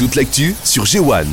Toute l'actu sur G1.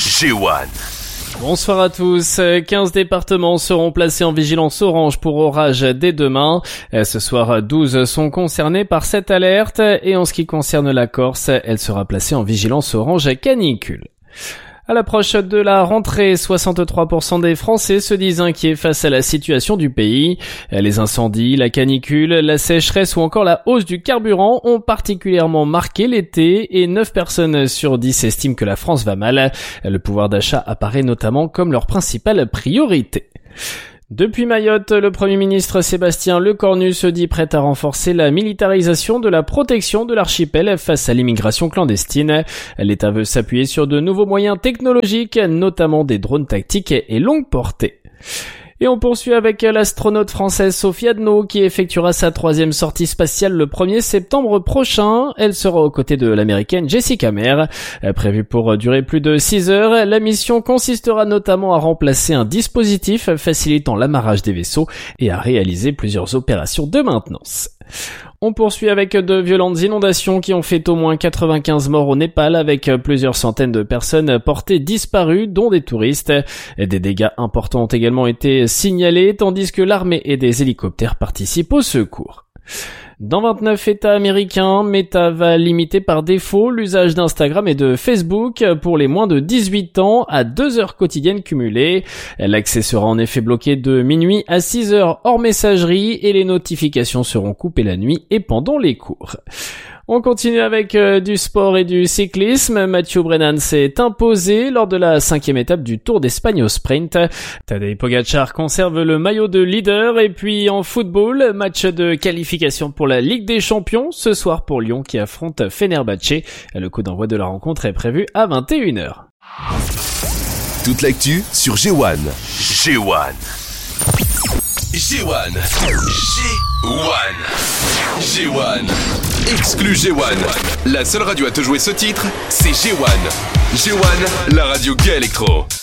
Bonsoir à tous. 15 départements seront placés en vigilance orange pour orage dès demain. Ce soir, 12 sont concernés par cette alerte. Et en ce qui concerne la Corse, elle sera placée en vigilance orange canicule. À l'approche de la rentrée, 63% des Français se disent inquiets face à la situation du pays. Les incendies, la canicule, la sécheresse ou encore la hausse du carburant ont particulièrement marqué l'été et 9 personnes sur 10 estiment que la France va mal. Le pouvoir d'achat apparaît notamment comme leur principale priorité. Depuis Mayotte, le Premier ministre Sébastien Lecornu se dit prêt à renforcer la militarisation de la protection de l'archipel face à l'immigration clandestine. L'État veut s'appuyer sur de nouveaux moyens technologiques, notamment des drones tactiques et longue portée. Et on poursuit avec l'astronaute française Sophie Adno qui effectuera sa 3e sortie spatiale le 1er septembre prochain. Elle sera aux côtés de l'américaine Jessica Meir. Prévue pour durer plus de 6 heures, la mission consistera notamment à remplacer un dispositif facilitant l'amarrage des vaisseaux et à réaliser plusieurs opérations de maintenance. On poursuit avec de violentes inondations qui ont fait au moins 95 morts au Népal avec plusieurs centaines de personnes portées disparues, dont des touristes. Des dégâts importants ont également été signalés, tandis que l'armée et des hélicoptères participent au secours. Dans 29 États américains, Meta va limiter par défaut l'usage d'Instagram et de Facebook pour les moins de 18 ans à 2 heures quotidiennes cumulées. L'accès sera en effet bloqué de minuit à 6 heures hors messagerie et les notifications seront coupées la nuit et pendant les cours. On continue avec du sport et du cyclisme. Mathieu Brennan s'est imposé lors de la 5e étape du Tour d'Espagne au sprint. Tadej Pogačar conserve le maillot de leader. Et puis en football, match de qualification pour la Ligue des Champions ce soir pour Lyon qui affronte Fenerbahçe. Le coup d'envoi de la rencontre est prévu à 21h. Toute l'actu sur G1. Exclu G1. La seule radio à te jouer ce titre, c'est G1. G1, la radio gay électro.